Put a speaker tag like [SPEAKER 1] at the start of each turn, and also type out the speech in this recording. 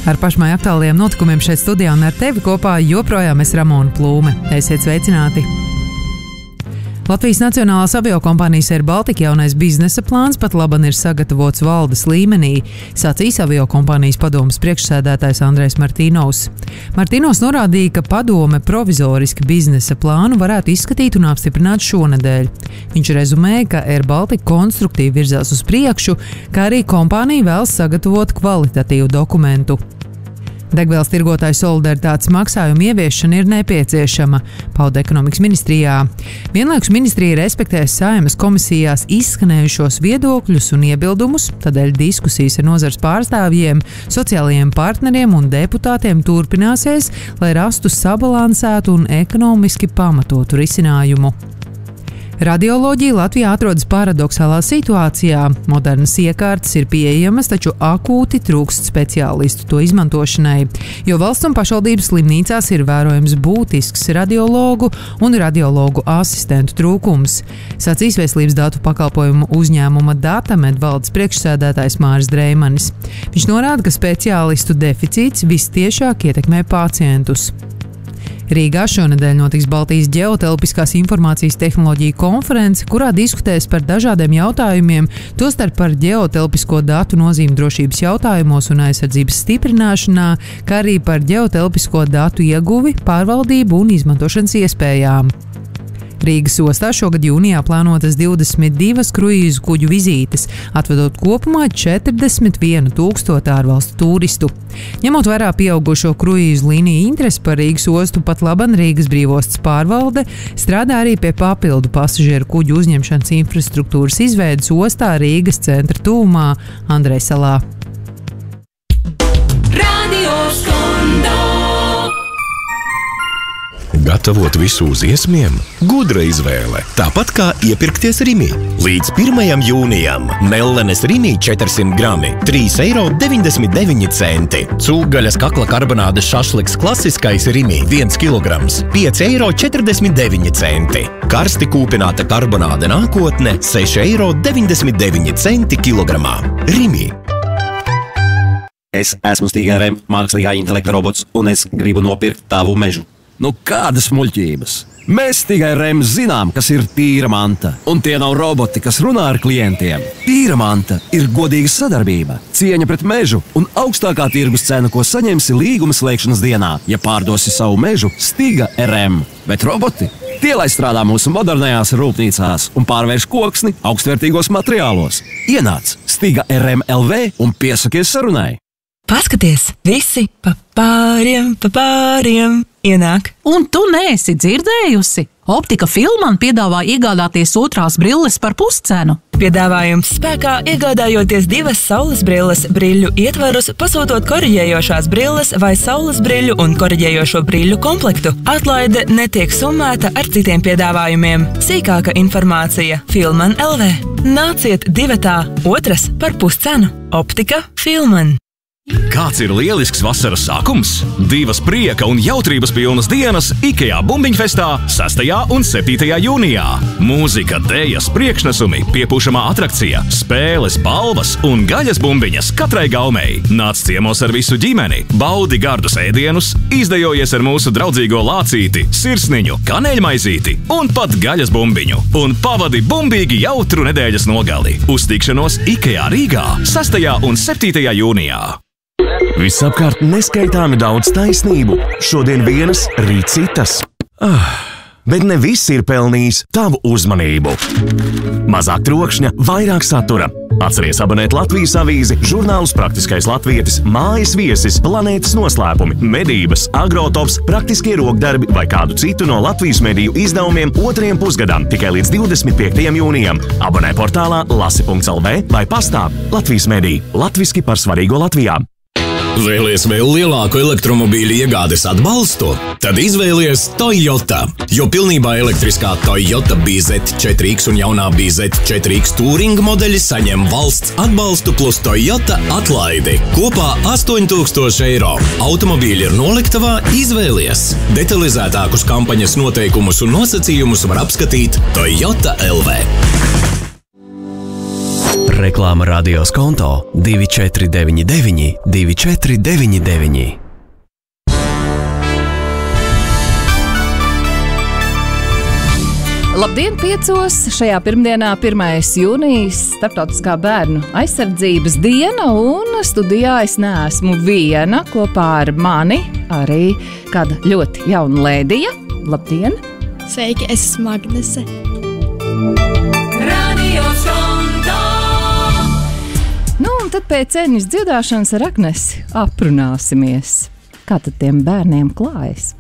[SPEAKER 1] Ar pašmai aktuālajiem notikumiem šeit studijā un ar tevi kopā joprojām es Ramona Plūme. Esiet sveicināti! Latvijas Nacionālās aviokompānijas Air Baltica jaunais biznesa plāns pat laban ir sagatavots valdes līmenī, sacīs aviokompānijas padomes priekšsēdētājs Andrejs Martīnovs. Martīnovs norādīja, ka padome provizoriski biznesa plānu varētu izskatīt un apstiprināt šonedēļ. Viņš rezumēja, ka Air Baltica konstruktīvi virzās uz priekšu, kā arī kompānija vēlas sagatavot kvalitatīvu dokumentu. Degvielas tirgotāju solidaritātes maksājumu ieviešana ir nepieciešama, pauda ekonomikas ministrijā. Vienlaikus ministrija respektē Saeimas komisijās izskanējušos viedokļus un iebildumus, tādēļ diskusijas ar nozares pārstāvjiem, sociālajiem partneriem un deputātiem turpināsies, lai rastu sabalansētu un ekonomiski pamatotu risinājumu. Radioloģija Latvijā atrodas paradoxālā situācijā. Modernas iekārtas ir pieejamas, taču akūti trūkst speciālistu to izmantošanai, jo valsts un pašvaldības slimnīcās ir vērojams būtisks radiologu un radiologu asistentu trūkums, sacīs veselības datu pakalpojumu uzņēmuma Datamed valdes priekšsēdētājs Māris Dreimanis. Viņš norāda, ka speciālistu deficīts vistiešāk ietekmē pacientus. Rīgā šonedēļ notiks Baltijas ģeotelpiskās informācijas tehnoloģiju konference, kurā diskutēs par dažādiem jautājumiem, tostarp par ģeotelpisko datu nozīmi drošības jautājumos un aizsardzības stiprināšanā, kā arī par ģeotelpisko datu ieguvi, pārvaldību un izmantošanas iespējām. Rīgas ostā šogad jūnijā plānotas 22 kruīzu kuģu vizītes, atvedot kopumā 41,000 ārvalstu turistu. Ņemot vērā pieaugušo kruīzu līniju interesi par Rīgas ostu, pat laban Rīgas brīvostas pārvalde strādā arī pie papildu pasažieru kuģu uzņemšanas infrastruktūras izveides ostā Rīgas centra tuvumā Andrejsalā.
[SPEAKER 2] Gatavot visu uz iesmiem? Gudra izvēle. Tāpat kā iepirkties Rimi. Līdz 1. jūnijam mellenes Rimi 400 grami – 3,99 €. Cūgaļas kakla karbonādes šašliks klasiskais Rimi 1 kilograms – 5,49 €. Karsti kūpināta karbonāde nākotne – 6,99 € kilogramā. Rimi.
[SPEAKER 3] Es esmu Stiga RM mākslīgā intelekta robots un es gribu nopirkt tavu mežu.
[SPEAKER 4] Nu, kādas muļķības? Mēs tikai zinām, kas ir tīra manta. Un tie nav roboti, kas runā ar klientiem. Tīra manta ir godīga sadarbība, cieņa pret mežu un augstākā tirgus cena, ko saņemsi līguma slēgšanas dienā, ja pārdosi savu mežu Stiga RM. Bet roboti? Tie, lai strādā mūsu modernajās rūpnīcās un pārvērš koksni augstvērtīgos materiālos. Ienāc Stiga RM LV un piesakies sarunai.
[SPEAKER 5] Paskaties, visi pa pāriem ienāk.
[SPEAKER 6] Un tu neesi dzirdējusi? Optika Filman piedāvā iegādāties otrās brilles par puscenu.
[SPEAKER 5] Piedāvājums spēkā iegādājoties 2 saules brilles briļu ietvarus, pasūtot koriģējošās brilles vai saules briļu un koriģējošo briļu komplektu. Atlaide netiek summēta ar citiem piedāvājumiem. Sīkāka informācija Filman LV. Nāciet 2. otras par puscenu. Optika Filman.
[SPEAKER 7] Kāds ir lielisks vasaras sākums? 2 prieka un jautrības pilnas dienas IKEA Bumbiņfestā 6. un 7. jūnijā. Mūzika, dējas, priekšnesumi, piepūšamā atrakcija, spēles, balvas un gaļas bumbiņas katrai gaumei. Nāc ciemos ar visu ģimeni, baudi gardus ēdienus, izdejojies ar mūsu draudzīgo lācīti, sirsniņu, kaneļmaizīti un pat gaļas bumbiņu. Un pavadi bumbīgi jautru nedēļas nogali. Uz tikšanos IKEA Rīgā 6. un 7. jūnijā.
[SPEAKER 2] Visapkārt neskaitāmi daudz taisnību. Šodien vienas, rīt citas. Bet ne viss ir pelnījis tavu uzmanību. Mazāk trokšņa, vairāk satura. Atceries abonēt Latvijas avīzi, žurnālus Praktiskais latvietis, mājas viesis, planētas noslēpumi, medības, agrotops, praktiskie rokdarbi vai kādu citu no Latvijas mediju izdevumiem 2. pusgadam tikai līdz 25. jūnijam. Abonē portālā lasi.lv vai pastā Latvijas mediji. Latviski par svarīgo Latvijā.
[SPEAKER 8] Vēlies vēl lielāku elektromobīļu iegādes atbalstu? Tad izvēlies Toyota, jo pilnībā elektriskā Toyota BZ4X un jaunā BZ4X Touring modeļi saņem valsts atbalstu plus Toyota atlaidi. Kopā 8,000 €. Automobīļi ir noliktavā, izvēlies. Detalizētākus kampaņas noteikumus un nosacījumus var apskatīt Toyota LV.
[SPEAKER 9] Reklāma radios konto 2499 2499.
[SPEAKER 10] Labdien, 5. Šajā pirmdienā 1. jūnijas Starptautiskā bērnu aizsardzības diena, un studijā es neesmu viena. Kopā ar mani arī kāda ļoti jauna lēdija. Labdien!
[SPEAKER 11] Sveiki, es esmu Agnese.
[SPEAKER 10] Nu, un tad pēc ceļņas dziedāšanas ar Agnesi aprunāsimies. Kā tad tiem bērniem klājas?